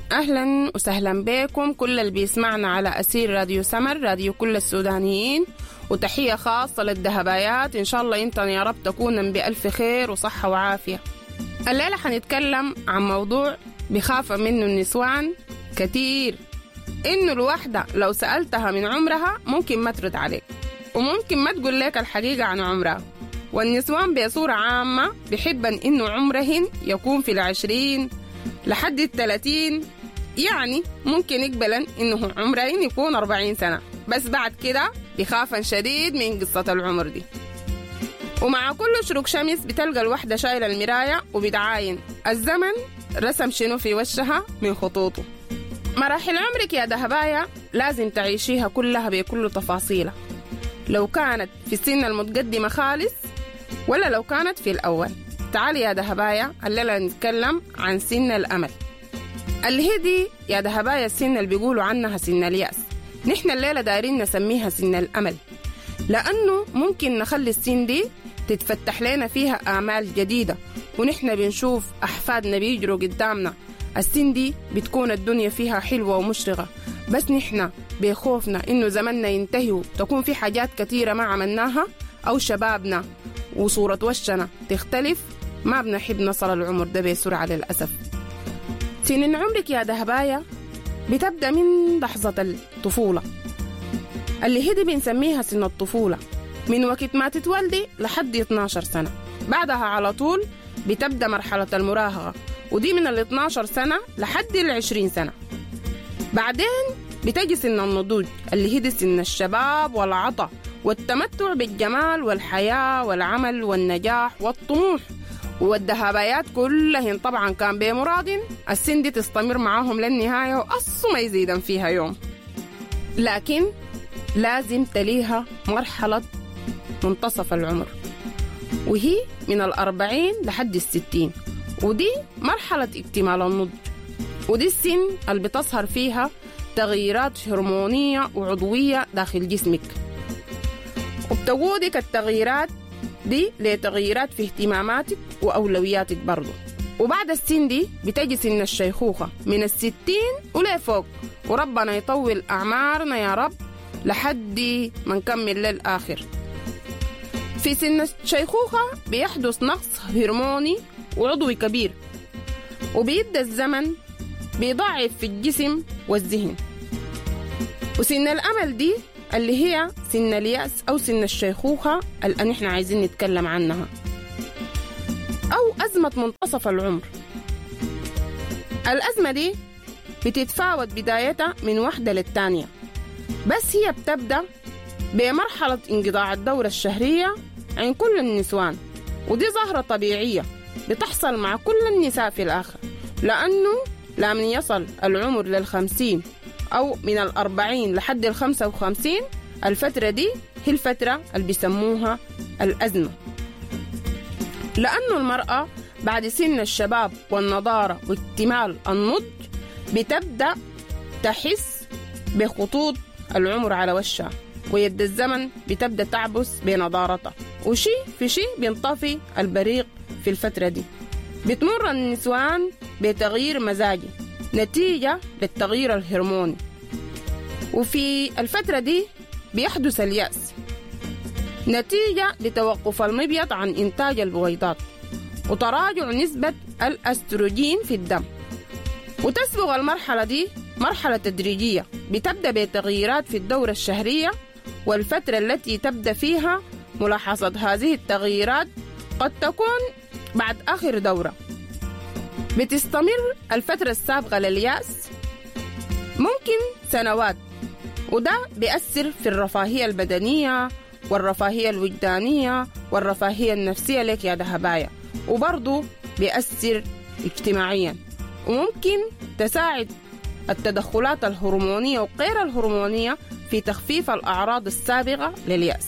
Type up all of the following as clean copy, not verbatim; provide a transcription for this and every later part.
أهلا وسهلا بكم كل اللي بيسمعنا على أسير راديو سمر، راديو كل السودانيين، وتحية خاصة للذهبايات. إن شاء الله إنتن يا رب تكونن بألف خير وصحة وعافية. الليلة حنتكلم عن موضوع بخاف منه النسوان كتير، إنه الواحدة لو سألتها من عمرها ممكن ما ترد عليك، وممكن ما تقول لك الحقيقة عن عمرها. والنسوان بصورة عامة بيحبن إنه عمرهن يكون في 20 لحد 30، يعني ممكن يقبلن إنه عمرهن يكون 40 سنة، بس بعد كده بيخافن شديد من قصة العمر دي. ومع كل شروق شمس بتلقى الوحدة شايلة المراية وبتعاين الزمن رسم شنو في وشها من خطوطه. مراحل عمرك يا دهبايا لازم تعيشيها كلها بكل تفاصيلها، لو كانت في السن المتقدمة خالص ولا لو كانت في الأول. تعالي يا دهبايا الليلة نتكلم عن سن الأمل، اللي هي دي يا دهبايا السن اللي بيقولوا عنها سن اليأس. نحن الليلة دايرين نسميها سن الأمل، لأنه ممكن نخلي السن دي تتفتح لنا فيها آمال جديدة، ونحن بنشوف أحفادنا بيجروا قدامنا. السن دي بتكون الدنيا فيها حلوة ومشرقة، بس نحن بخوفنا إنه زمننا ينتهي وتكون في حاجات كتيرة ما عملناها، أو شبابنا وصورة وشنا تختلف، ما بنحب نصل العمر ده بسرعة للأسف. سنين عمرك يا دهبايا بتبدأ من لحظة الطفولة، اللي هي دي بنسميها سن الطفولة، من وقت ما تتولدي لحد 12 سنة. بعدها على طول بتبدأ مرحلة المراهقة، ودي من 12 سنة لحد 20 سنة. بعدين بتجي سن النضوج، اللي هي دي سن الشباب والعطاء والتمتع بالجمال والحياة والعمل والنجاح والطموح. والدهبايات كلهن طبعا كان بمراد السن دي تستمر معاهم للنهاية وأصلا ما يزيدن فيها يوم. لكن لازم تليها مرحلة منتصف العمر، وهي من 40 لحد 60، ودي مرحلة اكتمال النضج، ودي السن اللي بتظهر فيها تغييرات هرمونية وعضوية داخل جسمك، وبتقودك التغييرات دي لتغييرات في اهتماماتك وأولوياتك برضو. وبعد السن دي بتجي سن الشيخوخة من 60 ولفوق، وربنا يطول أعمارنا يا رب لحد ما نكمل للآخر. في سن الشيخوخة بيحدث نقص هرموني وعضوي كبير، وبيبدأ الزمن بيضاعف في الجسم والذهن. وسن الأمل دي اللي هي سن اليأس أو سن الشيخوخة اللي نحن عايزين نتكلم عنها، أو أزمة منتصف العمر. الأزمة دي بتتفاوت بدايتها من واحدة للتانية، بس هي بتبدأ بمرحلة انقطاع الدورة الشهرية عند كل النسوان، ودي ظاهرة طبيعية بتحصل مع كل النساء في الآخر، لأنه لمن يصل العمر 50 أو من 40 لحد 55، الفترة دي هي الفترة اللي بيسموها الأزمة، لأنه المرأة بعد سن الشباب والنضارة واكتمال النضج بتبدأ تحس بخطوط العمر على وشها، ويد الزمن بتبدأ تعبس بنضارتها، وشي في شي بينطفي البريق. في الفترة دي بتمر النسوان بتغيير مزاجي نتيجة للتغيير الهرموني، وفي الفترة دي بيحدث اليأس نتيجة لتوقف المبيض عن إنتاج البويضات وتراجع نسبة الأستروجين في الدم. وتسبق المرحلة دي مرحلة تدريجية بتبدأ بتغييرات في الدورة الشهرية، والفترة التي تبدأ فيها ملاحظة هذه التغييرات قد تكون بعد آخر دورة. بتستمر الفترة السابقة لليأس ممكن سنوات، وده بيأثر في الرفاهية البدنية والرفاهية الوجدانية والرفاهية النفسية لك يا دهبايا، وبرضو بيأثر اجتماعيا، وممكن تساعد التدخلات الهرمونية وغير الهرمونية في تخفيف الأعراض السابقة لليأس.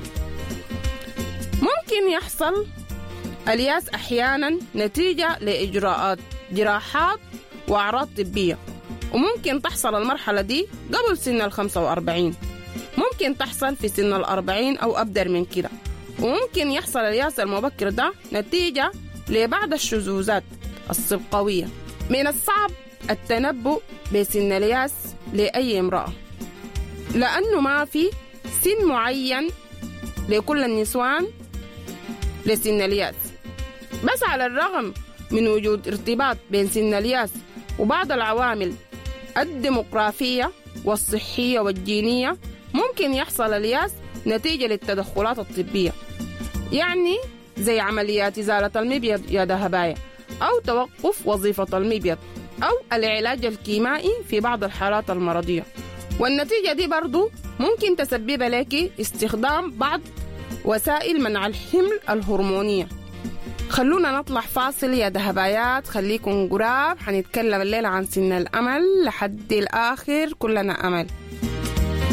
ممكن يحصل اليأس أحيانا نتيجة لإجراءات جراحات وأعراض طبية، وممكن تحصل المرحلة دي قبل سن 45، ممكن تحصل في سن 40 أو أبدر من كده، وممكن يحصل اليأس المبكر ده نتيجة لبعض الشذوذات السبقوية. من الصعب التنبؤ بسن الياس لأي امرأة، لأنه ما في سن معين لكل النسوان لسن الياس. بس على الرغم من وجود ارتباط بين سن الياس وبعض العوامل الديموغرافية والصحية والجينية، ممكن يحصل الياس نتيجة للتدخلات الطبية، يعني زي عمليات إزالة المبيض يا دهباية، أو توقف وظيفة المبيض، أو العلاج الكيمائي في بعض الحالات المرضية. والنتيجة دي برضو ممكن تسبب لك استخدام بعض وسائل منع الحمل الهرمونية. خلونا نطلع فاصل يا دهبايات، خليكم قراب، حنتكلم الليلة عن سن الأمل. لحد الآخر كلنا أمل.